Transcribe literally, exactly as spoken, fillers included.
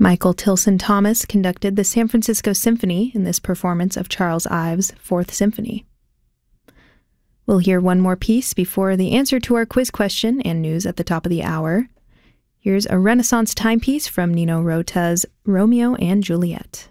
Michael Tilson Thomas conducted the San Francisco Symphony in this performance of Charles Ives' Fourth Symphony. We'll hear one more piece before the answer to our quiz question and news at the top of the hour. Here's a Renaissance timepiece from Nino Rota's Romeo and Juliet.